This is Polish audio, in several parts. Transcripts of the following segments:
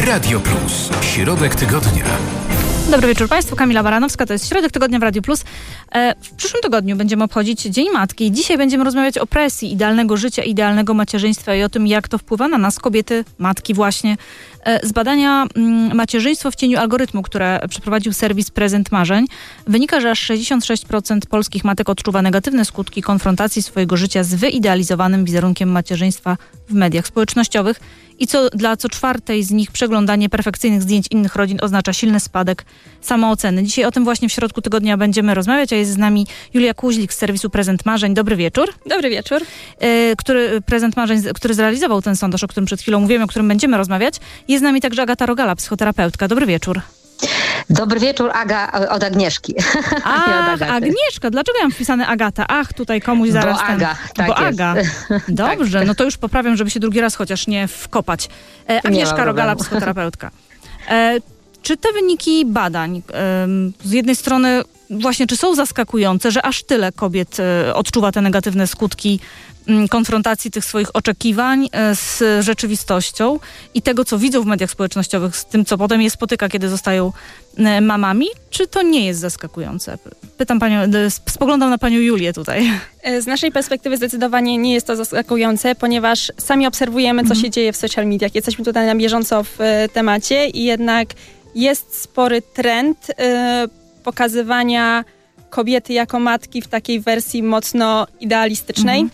Radio Plus. Środek tygodnia. Dobry wieczór Państwu, Kamila Baranowska, to jest Środek Tygodnia w Radio Plus. W przyszłym tygodniu będziemy obchodzić Dzień Matki. Dzisiaj będziemy rozmawiać o presji idealnego życia, idealnego macierzyństwa i o tym, jak to wpływa na nas, kobiety, matki właśnie. Z badania Macierzyństwo w cieniu algorytmu, które przeprowadził serwis Prezent Marzeń, wynika, że aż 66% polskich matek odczuwa negatywne skutki konfrontacji swojego życia z wyidealizowanym wizerunkiem macierzyństwa w mediach społecznościowych i dla co czwartej z nich przeglądanie perfekcyjnych zdjęć innych rodzin oznacza silny spadek samooceny. Dzisiaj o tym właśnie w środku tygodnia będziemy rozmawiać, a jest z nami Julia Kuźlik z serwisu Prezent Marzeń. Dobry wieczór. Dobry wieczór. Prezent Marzeń, który zrealizował ten sondaż, o którym przed chwilą mówiłem, o którym będziemy rozmawiać. Jest z nami także Agata Rogala, psychoterapeutka. Dobry wieczór. Dobry wieczór, Aga od Agnieszki. Ach, Agnieszka, dlaczego ja mam wpisane Agata? Ach, tutaj komuś zaraz Bo Aga, tak Bo jest. Aga. Dobrze, tak. No to już poprawiam, żeby się drugi raz chociaż nie wkopać. Agnieszka Rogala, psychoterapeutka. Czy te wyniki badań z jednej strony właśnie, czy są zaskakujące, że aż tyle kobiet odczuwa te negatywne skutki konfrontacji tych swoich oczekiwań z rzeczywistością i tego, co widzą w mediach społecznościowych, z tym, co potem je spotyka, kiedy zostają mamami? Czy to nie jest zaskakujące? Pytam panią, spoglądam na panią Julię tutaj. Z naszej perspektywy zdecydowanie nie jest to zaskakujące, ponieważ sami obserwujemy, co się dzieje w social mediach. Jesteśmy tutaj na bieżąco w temacie i jednak jest spory trend pokazywania kobiety jako matki w takiej wersji mocno idealistycznej.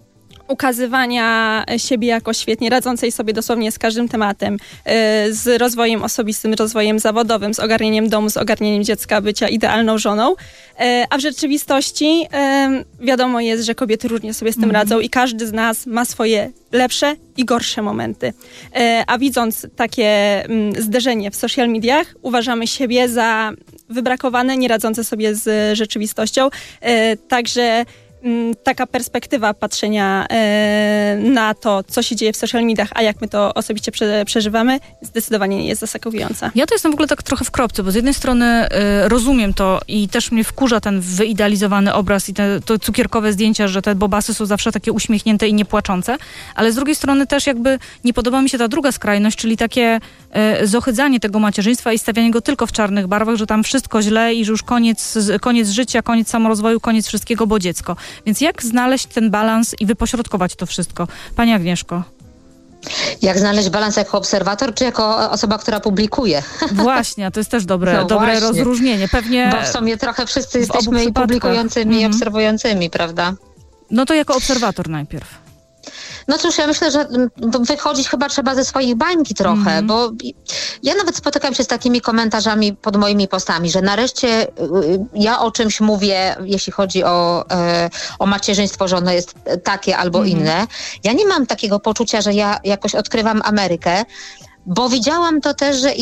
Ukazywania siebie jako świetnie radzącej sobie dosłownie z każdym tematem, z rozwojem osobistym, rozwojem zawodowym, z ogarnieniem domu, z ogarnieniem dziecka, bycia idealną żoną. A w rzeczywistości wiadomo jest, że kobiety różnie sobie z tym radzą i każdy z nas ma swoje lepsze i gorsze momenty. A widząc takie zderzenie w social mediach, uważamy siebie za wybrakowane, nie radzące sobie z rzeczywistością. Także taka perspektywa patrzenia na to, co się dzieje w social mediach, a jak my to osobiście przeżywamy, zdecydowanie nie jest zaskakująca. Ja to jestem w ogóle tak trochę w kropce, bo z jednej strony rozumiem to i też mnie wkurza ten wyidealizowany obraz i te cukierkowe zdjęcia, że te bobasy są zawsze takie uśmiechnięte i niepłaczące, ale z drugiej strony też jakby nie podoba mi się ta druga skrajność, czyli takie zohydzanie tego macierzyństwa i stawianie go tylko w czarnych barwach, że tam wszystko źle i że już koniec życia, koniec samorozwoju, koniec wszystkiego, bo dziecko. Więc jak znaleźć ten balans i wypośrodkować to wszystko? Pani Agnieszko. Jak znaleźć balans jako obserwator, czy jako osoba, która publikuje? Właśnie, a to jest też dobre rozróżnienie. Pewnie bo w sumie trochę wszyscy jesteśmy i publikującymi, i obserwującymi, prawda? No to jako obserwator najpierw. No cóż, ja myślę, że wychodzić chyba trzeba ze swoich bańki trochę, bo ja nawet spotykam się z takimi komentarzami pod moimi postami, że nareszcie ja o czymś mówię, jeśli chodzi o macierzyństwo, że ono jest takie albo inne. Ja nie mam takiego poczucia, że ja jakoś odkrywam Amerykę, bo widziałam to też, że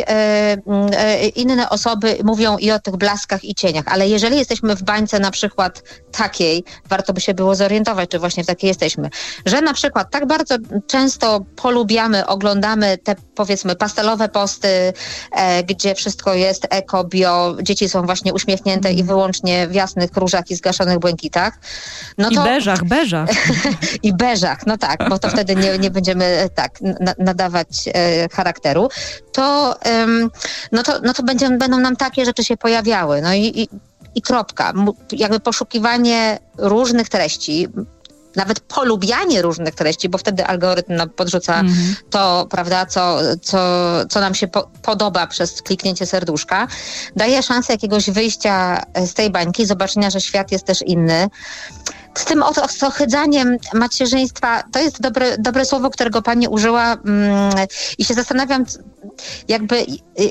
inne osoby mówią i o tych blaskach i cieniach, ale jeżeli jesteśmy w bańce na przykład takiej, warto by się było zorientować, czy właśnie w takiej jesteśmy, że na przykład tak bardzo często polubiamy, oglądamy te powiedzmy pastelowe posty, gdzie wszystko jest eko, bio, dzieci są właśnie uśmiechnięte i wyłącznie w jasnych różach i zgaszonych błękitach. No to, i beżach. I beżach, no tak, bo to wtedy nie będziemy tak nadawać charakteru, to będą nam takie rzeczy się pojawiały. No i kropka. Jakby poszukiwanie różnych treści, nawet polubianie różnych treści, bo wtedy algorytm nam podrzuca to, prawda, co nam się podoba przez kliknięcie serduszka, daje szansę jakiegoś wyjścia z tej bańki, zobaczenia, że świat jest też inny. Z tym ohydzaniem macierzyństwa, to jest dobre słowo, którego pani użyła i się zastanawiam, jakby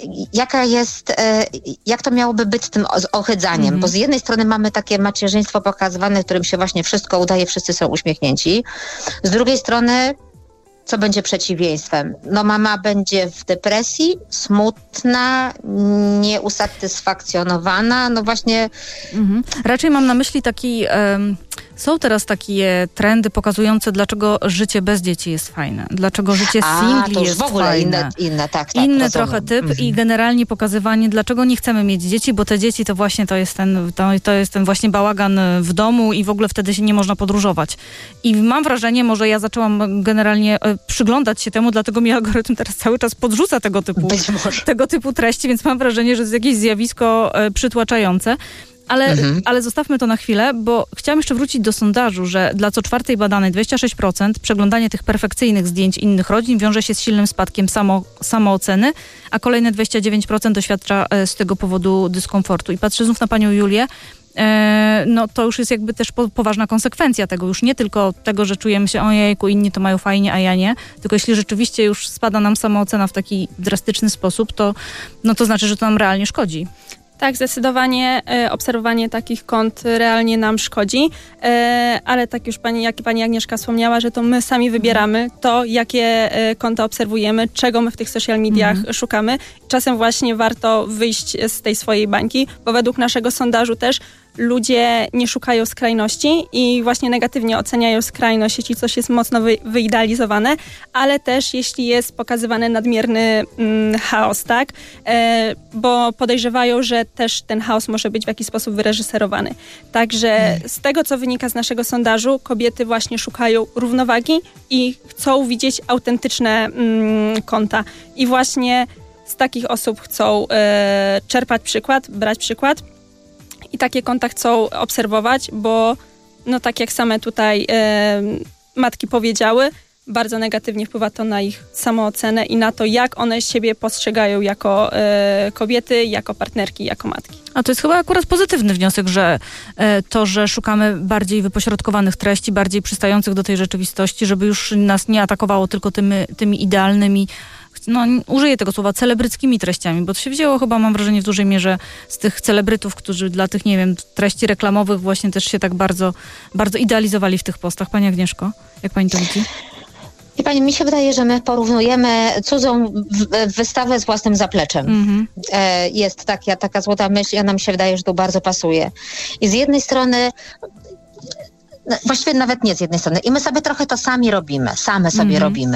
jak to miałoby być z tym ohydzaniem, bo z jednej strony mamy takie macierzyństwo pokazywane, w którym się właśnie wszystko udaje, wszyscy są uśmiechnięci, z drugiej strony co będzie przeciwieństwem? No mama będzie w depresji, smutna, nieusatysfakcjonowana, no właśnie. Raczej mam na myśli taki Są teraz takie trendy pokazujące, dlaczego życie bez dzieci jest fajne. Dlaczego życie singli to już jest w ogóle fajne. inne, tak. Inny rozumiem. trochę typ i generalnie pokazywanie, dlaczego nie chcemy mieć dzieci, bo te dzieci to właśnie to jest ten właśnie bałagan w domu i w ogóle wtedy się nie można podróżować. I mam wrażenie, może ja zaczęłam generalnie przyglądać się temu, dlatego mi algorytm teraz cały czas podrzuca tego typu treści, więc mam wrażenie, że to jest jakieś zjawisko przytłaczające. Ale zostawmy to na chwilę, bo chciałam jeszcze wrócić do sondażu, że dla co czwartej badanej 26% przeglądanie tych perfekcyjnych zdjęć innych rodzin wiąże się z silnym spadkiem samooceny, a kolejne 29% doświadcza z tego powodu dyskomfortu. I patrzę znów na panią Julię, no to już jest jakby też poważna konsekwencja tego, już nie tylko tego, że czujemy się ojejku, inni to mają fajnie, a ja nie, tylko jeśli rzeczywiście już spada nam samoocena w taki drastyczny sposób, to znaczy, że to nam realnie szkodzi. Tak, zdecydowanie obserwowanie takich kont realnie nam szkodzi, ale tak już jak pani Agnieszka wspomniała, że to my sami wybieramy to, jakie konta obserwujemy, czego my w tych social mediach szukamy. Czasem właśnie warto wyjść z tej swojej bańki, bo według naszego sondażu też ludzie nie szukają skrajności i właśnie negatywnie oceniają skrajność, jeśli coś jest mocno wyidealizowane, ale też jeśli jest pokazywany nadmierny chaos, tak? Bo podejrzewają, że też ten chaos może być w jakiś sposób wyreżyserowany. Także z tego, co wynika z naszego sondażu, kobiety właśnie szukają równowagi i chcą widzieć autentyczne konta. I właśnie z takich osób chcą czerpać przykład, brać przykład. I takie konta chcą obserwować, bo tak jak same tutaj matki powiedziały, bardzo negatywnie wpływa to na ich samoocenę i na to, jak one siebie postrzegają jako kobiety, jako partnerki, jako matki. A to jest chyba akurat pozytywny wniosek, że to, że szukamy bardziej wypośrodkowanych treści, bardziej przystających do tej rzeczywistości, żeby już nas nie atakowało tylko tymi idealnymi, użyję tego słowa, celebryckimi treściami, bo to się wzięło chyba, mam wrażenie, w dużej mierze z tych celebrytów, którzy dla tych, nie wiem, treści reklamowych właśnie też się tak bardzo, bardzo idealizowali w tych postach. Pani Agnieszko, jak pani to widzi? I pani, mi się wydaje, że my porównujemy cudzą wystawę z własnym zapleczem. Jest taka złota myśl, ja nam się wydaje, że to bardzo pasuje. I z jednej strony, właściwie nawet nie z jednej strony. I my sobie trochę to sami robimy, robimy.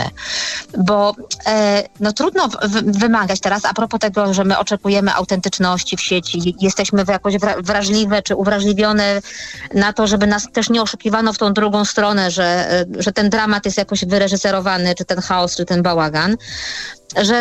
Bo trudno wymagać teraz, a propos tego, że my oczekujemy autentyczności w sieci, jesteśmy jakoś wrażliwe czy uwrażliwione na to, żeby nas też nie oszukiwano w tą drugą stronę, że ten dramat jest jakoś wyreżyserowany, czy ten chaos, czy ten bałagan. Że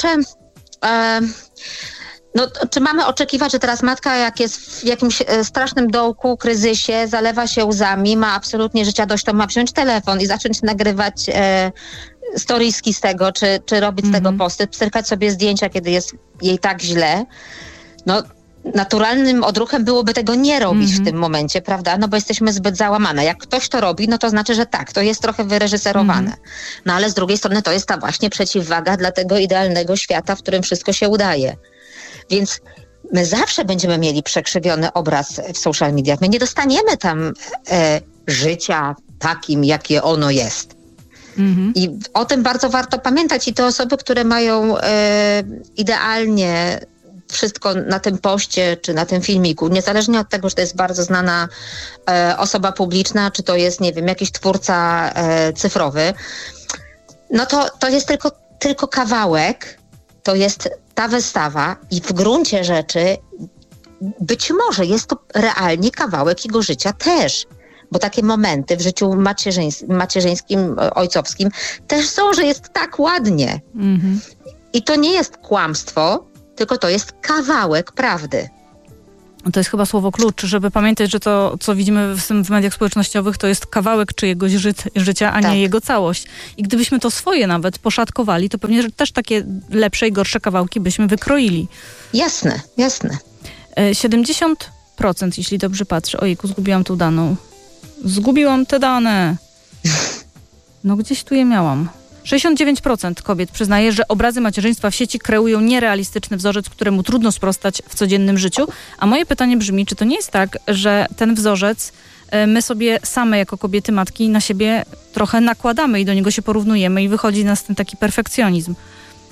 czy mamy oczekiwać, że teraz matka, jak jest w jakimś strasznym dołku, kryzysie, zalewa się łzami, ma absolutnie życia dość, to ma wziąć telefon i zacząć nagrywać storieski z tego, czy robić z tego posty, pstrykać sobie zdjęcia, kiedy jest jej tak źle. Naturalnym odruchem byłoby tego nie robić w tym momencie, prawda? Bo jesteśmy zbyt załamane. Jak ktoś to robi, to znaczy, że tak, to jest trochę wyreżyserowane. Ale z drugiej strony to jest ta właśnie przeciwwaga dla tego idealnego świata, w którym wszystko się udaje. Więc my zawsze będziemy mieli przekrzywiony obraz w social mediach. My nie dostaniemy tam życia takim, jakie ono jest. I o tym bardzo warto pamiętać. I te osoby, które mają idealnie wszystko na tym poście, czy na tym filmiku, niezależnie od tego, czy to jest bardzo znana osoba publiczna, czy to jest, nie wiem, jakiś twórca cyfrowy, to jest tylko kawałek, to jest ta wystawa i w gruncie rzeczy być może jest to realnie kawałek jego życia też. Bo takie momenty w życiu macierzyńskim, ojcowskim też są, że jest tak ładnie. I to nie jest kłamstwo, tylko to jest kawałek prawdy. To jest chyba słowo klucz, żeby pamiętać, że to, co widzimy w mediach społecznościowych, to jest kawałek czyjegoś życia, a nie jego całość. I gdybyśmy to swoje nawet poszatkowali, to pewnie też takie lepsze i gorsze kawałki byśmy wykroili. Jasne. 70%, jeśli dobrze patrzę. Ojejku, zgubiłam tą daną. Zgubiłam te dane. Gdzieś tu je miałam. 69% kobiet przyznaje, że obrazy macierzyństwa w sieci kreują nierealistyczny wzorzec, któremu trudno sprostać w codziennym życiu. A moje pytanie brzmi, czy to nie jest tak, że ten wzorzec my sobie same jako kobiety, matki na siebie trochę nakładamy i do niego się porównujemy i wychodzi nas ten taki perfekcjonizm?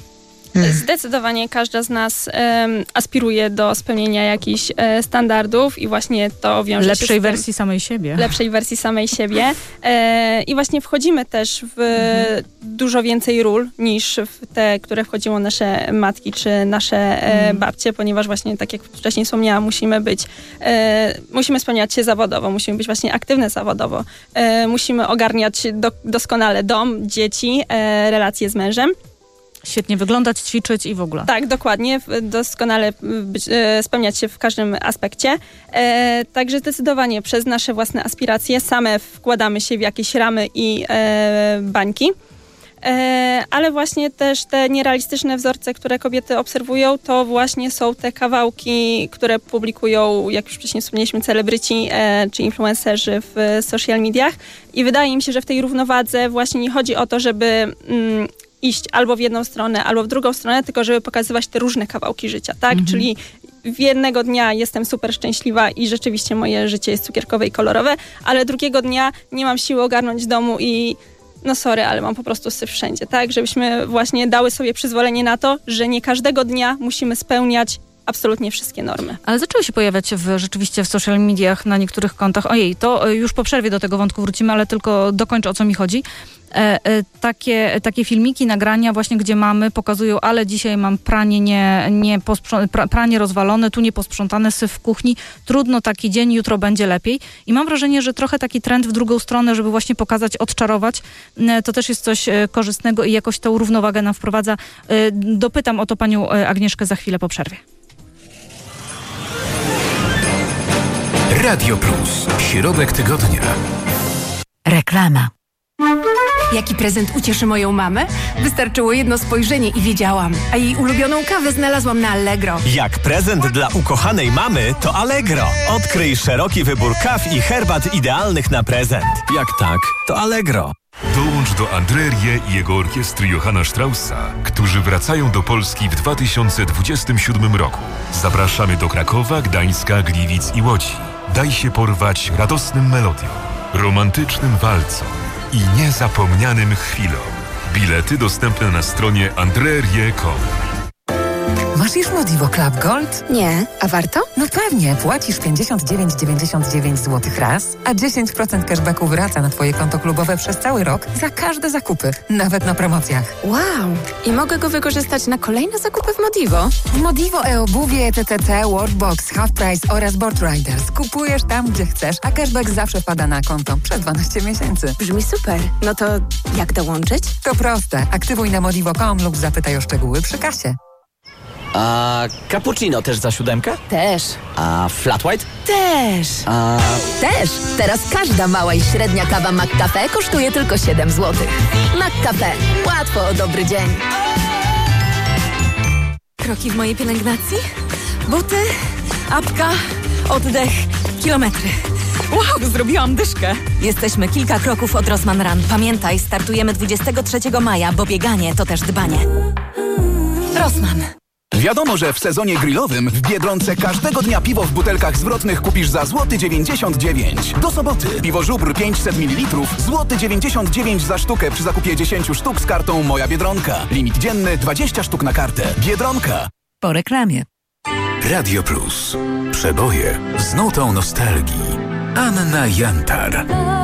Zdecydowanie każda z nas aspiruje do spełnienia jakichś standardów i właśnie to wiąże się z Lepszej wersji samej siebie. Lepszej wersji samej siebie. I właśnie wchodzimy też w dużo więcej ról niż w te, które wchodziło nasze matki czy nasze babcie, ponieważ właśnie, tak jak wcześniej wspomniałam, musimy spełniać się zawodowo, musimy być właśnie aktywne zawodowo. Musimy ogarniać doskonale dom, dzieci, relacje z mężem. Świetnie wyglądać, ćwiczyć i w ogóle. Tak, dokładnie. Doskonale spełniać się w każdym aspekcie. Także zdecydowanie przez nasze własne aspiracje same wkładamy się w jakieś ramy i bańki. Ale właśnie też te nierealistyczne wzorce, które kobiety obserwują, to właśnie są te kawałki, które publikują, jak już wcześniej wspomnieliśmy, celebryci czy influencerzy w social mediach. I wydaje mi się, że w tej równowadze właśnie nie chodzi o to, żeby iść albo w jedną stronę, albo w drugą stronę, tylko żeby pokazywać te różne kawałki życia, tak? Czyli jednego dnia jestem super szczęśliwa i rzeczywiście moje życie jest cukierkowe i kolorowe, ale drugiego dnia nie mam siły ogarnąć domu i no sorry, ale mam po prostu syf wszędzie, tak? Żebyśmy właśnie dały sobie przyzwolenie na to, że nie każdego dnia musimy spełniać absolutnie wszystkie normy. Ale zaczęły się pojawiać rzeczywiście w social mediach na niektórych kontach. Ojej, to już po przerwie do tego wątku wrócimy, ale tylko dokończę, o co mi chodzi. Takie filmiki, nagrania właśnie, gdzie mamy pokazują, ale dzisiaj mam pranie rozwalone, tu nieposprzątane, syf w kuchni. Trudno, taki dzień, jutro będzie lepiej. I mam wrażenie, że trochę taki trend w drugą stronę, żeby właśnie pokazać, odczarować, to też jest coś korzystnego i jakoś tą równowagę nam wprowadza. Dopytam o to panią Agnieszkę za chwilę po przerwie. Radio Plus. Środek tygodnia. Reklama. Jaki prezent ucieszy moją mamę? Wystarczyło jedno spojrzenie i wiedziałam. A jej ulubioną kawę znalazłam na Allegro. Jak prezent dla ukochanej mamy, to Allegro. Odkryj szeroki wybór kaw i herbat idealnych na prezent. Jak tak, to Allegro. Dołącz do André i jego orkiestry Johanna Straussa, którzy wracają do Polski w 2027 roku. Zapraszamy do Krakowa, Gdańska, Gliwic i Łodzi. Daj się porwać radosnym melodiom, romantycznym walcom i niezapomnianym chwilom. Bilety dostępne na stronie andrerie.com. Masz już Modivo Club Gold? Nie, a warto? No pewnie, płacisz 59,99 zł raz, a 10% cashbacku wraca na twoje konto klubowe przez cały rok za każde zakupy, nawet na promocjach. Wow! I mogę go wykorzystać na kolejne zakupy w Modivo? W Modivo e-obuwie, TTT, Worldbox, Half Price oraz Board Riders. Kupujesz tam, gdzie chcesz, a cashback zawsze wpada na konto przez 12 miesięcy. Brzmi super. No to jak dołączyć? To proste. Aktywuj na modivo.com lub zapytaj o szczegóły przy kasie. A cappuccino też za 7? Też. A flat white? Też. Też. Teraz każda mała i średnia kawa McCafe kosztuje tylko 7 zł. McCafe. Łatwo o dobry dzień. Kroki w mojej pielęgnacji? Buty, apka, oddech, kilometry. Wow, zrobiłam dyszkę. Jesteśmy kilka kroków od Rossmann Run. Pamiętaj, startujemy 23 maja, bo bieganie to też dbanie. Rossmann. Wiadomo, że w sezonie grillowym w Biedronce każdego dnia piwo w butelkach zwrotnych kupisz za złoty 99. Do soboty piwo Żubr 500 ml, złoty 99 za sztukę przy zakupie 10 sztuk z kartą Moja Biedronka. Limit dzienny 20 sztuk na kartę. Biedronka. Po reklamie. Radio Plus. Przeboje z nutą nostalgii. Anna Jantar.